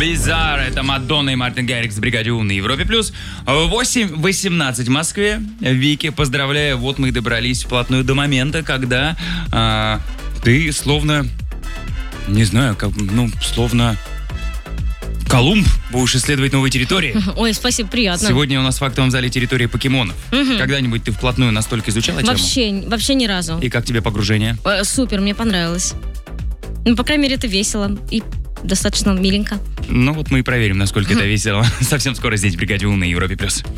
Bizarre, это Мадонна и Мартин Гаррикс в «Бригаде У» на Европе+. 8:18 в Москве. Вики, поздравляю, вот мы и добрались вплотную до момента, когда ты словно, не знаю, словно Колумб будешь исследовать новые территории. Ой, спасибо, приятно. Сегодня у нас в фактовом зале территория покемонов. Когда-нибудь ты вплотную настолько изучала тему? Вообще ни разу. И как тебе погружение? Супер, мне понравилось. Ну, по крайней мере, это весело и достаточно миленько. Ну вот мы и проверим, насколько это весело. Совсем скоро здесь в «Бригаде У» на Европе+.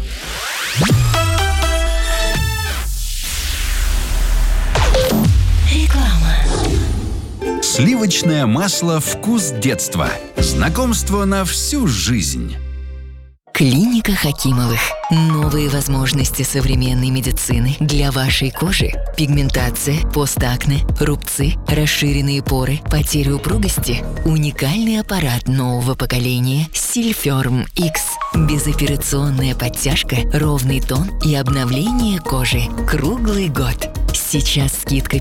Реклама. Сливочное масло «Вкус детства». Знакомство на всю жизнь. Клиника Хакимовых. Новые возможности современной медицины для вашей кожи. Пигментация, постакне, рубцы, расширенные поры, потеря упругости. Уникальный аппарат нового поколения Сильферм X. Безоперационная подтяжка, ровный тон и обновление кожи круглый год. Сейчас скидка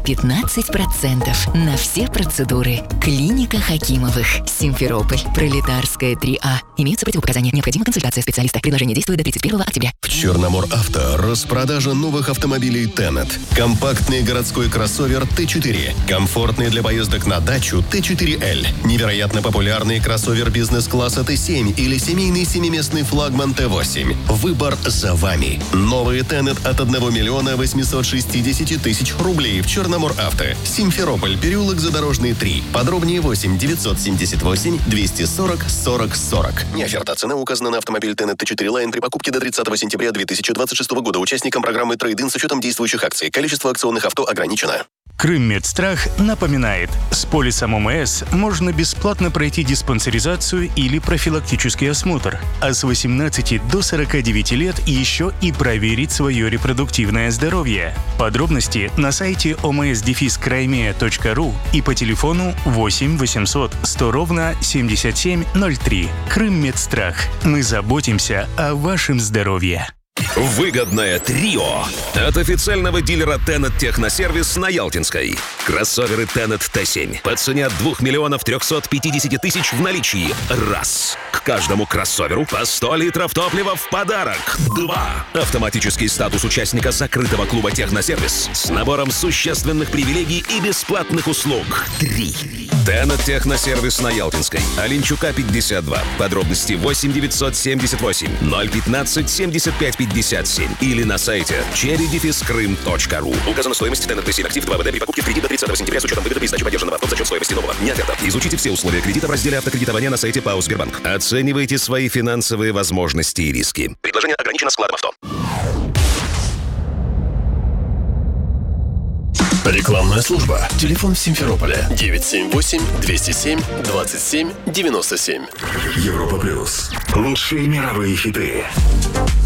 15% на все процедуры. Клиника Хакимовых. Симферополь. Пролетарская 3А. Имеются противопоказания. Необходима консультация специалиста. Предложение действует до 31 октября. В Черномор Авто распродажа новых автомобилей Tenet. Компактный городской кроссовер Т4. Комфортный для поездок на дачу Т4Л. Невероятно популярный кроссовер бизнес-класса Т7 или семейный семиместный флагман Т8. Выбор за вами. Новый Tenet от 1 миллиона 860 тысяч рублей в Черномор Авто. Симферополь, переулок Задорожный, 3. Подробнее 8 978 240 40 40. Не оферта. Цена указана на автомобиль Tenet Т4 Line при покупке до 30 сентября 2026 года участникам программы «Трейд-ин» с учетом действующих акций. Количество акционных авто ограничено. Крыммедстрах напоминает, с полисом ОМС можно бесплатно пройти диспансеризацию или профилактический осмотр, а с 18 до 49 лет еще и проверить свое репродуктивное здоровье. Подробности на сайте oms-crimea.ru и по телефону 8 800 100 7703. Крыммедстрах. Мы заботимся о вашем здоровье. Выгодное трио от официального дилера Tenet Техносервис на Ялтинской. Кроссоверы Tenet Т7 по цене от 2 миллионов 350 тысяч в наличии. Раз. К каждому кроссоверу по 100 литров топлива в подарок. 2. Автоматический статус участника закрытого клуба Техносервис с набором существенных привилегий и бесплатных услуг. 3. Tenet Техносервис на Ялтинской. Оленчука 52. Подробности 8 978 015 75 57 или на сайте cherry-krym.ru. Указана стоимость Tenet Т7 Актив 2 ВД при покупке в кредит до 30 сентября с учетом выгоды при сдаче подержанного авто за счет стоимости нового. Не оферта. Изучите все условия кредита в разделе автокредитования на сайте ПАО Сбербанк. Оценивайте свои финансовые возможности и риски. Предложение ограничено складом авто. Рекламная служба. Телефон Симферополя 978-207-27-97. Европа+. Лучшие мировые хиты.